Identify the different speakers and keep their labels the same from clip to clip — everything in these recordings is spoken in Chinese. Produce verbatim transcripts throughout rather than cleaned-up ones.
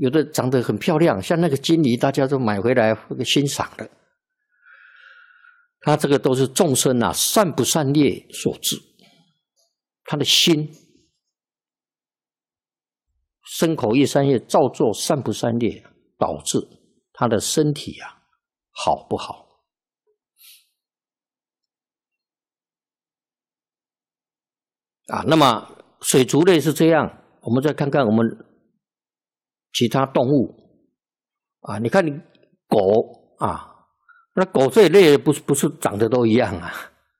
Speaker 1: 有的长得很漂亮，像那个金梨，大家都买回来欣赏的。他这个都是众生啊善不善业所致，他的心身口意三业造作善不善业，导致他的身体啊好不好。啊，那么水族类是这样，我们再看看我们其他动物啊，你看你狗啊。那狗这一类不是不是长得都一样啊？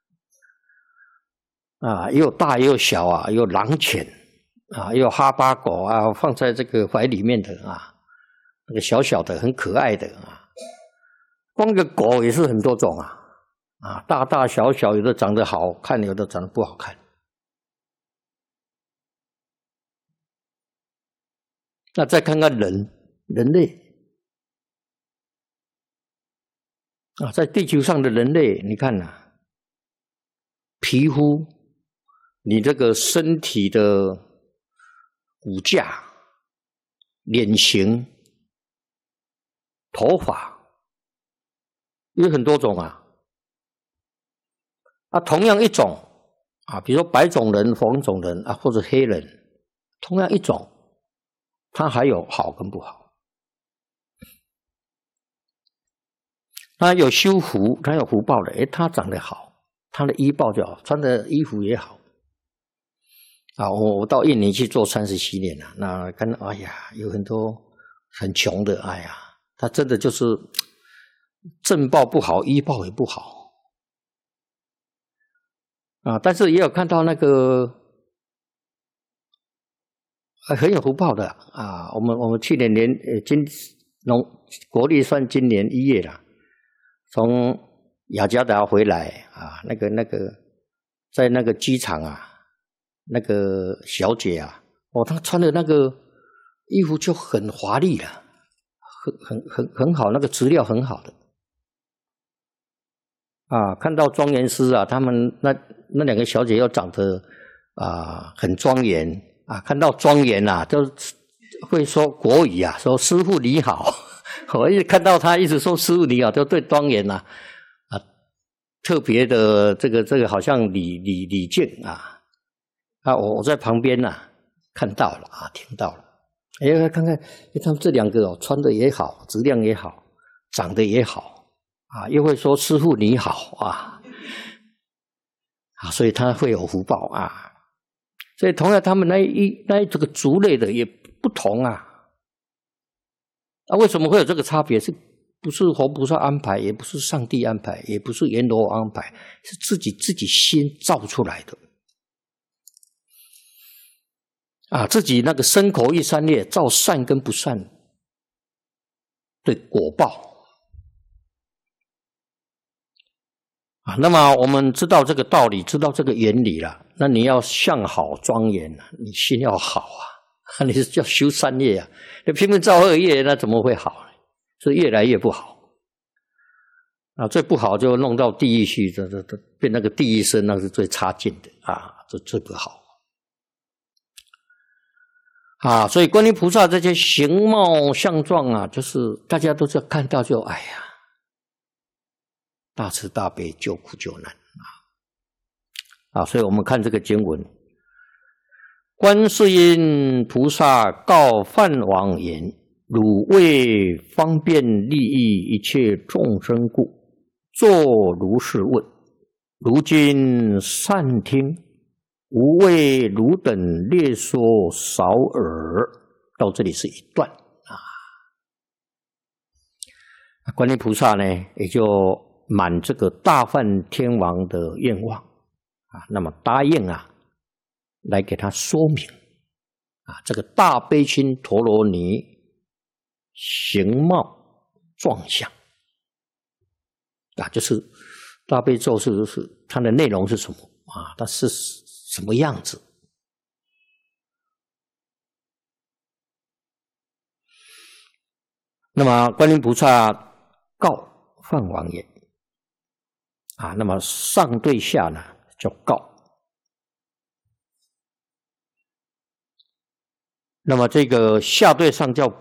Speaker 1: 啊，也有大也有小啊，也有狼犬啊，也有哈巴狗啊，放在这个怀里面的啊，那个小小的很可爱的啊。光个狗也是很多种啊，啊，大大小小，有的长得好看，有的长得不好看。那再看看人，人类。啊，在地球上的人类，你看啊，皮肤，你这个身体的骨架、脸型、头发，有很多种啊。啊，同样一种啊，比如说白种人、黄种人啊，或者黑人，同样一种，它还有好跟不好。他有修福，他有福报的，诶，他长得好，他的医报就好，穿的衣服也好。啊，我我到印尼去做三十七年了，那看到哎呀，有很多很穷的，哎呀，他真的就是正报不好，医报也不好。啊，但是也有看到那个很有福报的啊。我们我们去年年呃今农国历算今年一月了。从雅加达回来啊，那个那个在那个机场啊，那个小姐啊，哦，她穿的那个衣服就很华丽了，很很很很好，那个质料很好的啊。看到庄严师啊，他们那那两个小姐又长得啊很庄严啊，看到庄严啊，都会说国语啊，说师父你好。我一直看到他一直说师父你好，就对庄严啊啊特别的这个这个好像礼礼礼敬啊啊！我我在旁边啊看到了啊，听到了。哎，看看他们这两个哦，穿的也好，质量也好，长得也好啊，又会说师父你好啊啊，所以他会有福报啊。所以同样他们那一那一这个族类的也不同啊。啊，为什么会有这个差别？是不是佛菩萨安排，也不是上帝安排，也不是阎罗安排，是自己自己心造出来的。啊，自己那个身口意三业造善跟不善对果报。啊，那么我们知道这个道理，知道这个原理了，那你要向好庄严啊，你心要好啊。你是叫修善业啊，你拼命造恶业，那怎么会好？是越来越不好啊！最不好就弄到地狱去，这这这变那个地狱生，那是最差劲的啊！这最不好啊！所以观音菩萨这些形貌相状啊，就是大家都是看到就哎呀，大慈大悲，救苦救难啊！啊，所以我们看这个经文。观世音菩萨告梵王言：“汝为方便利益一切众生故，作如是问。如今善听，吾为汝等略说少耳。”到这里是一段啊。观音菩萨呢，也就满这个大梵天王的愿望啊，那么答应啊。来给他说明啊，这个大悲心陀罗尼形貌状相啊，就是大悲咒是是它的内容是什么啊？它是什么样子？那么观音菩萨告梵王言啊，那么上对下呢叫告。那么这个下对上叫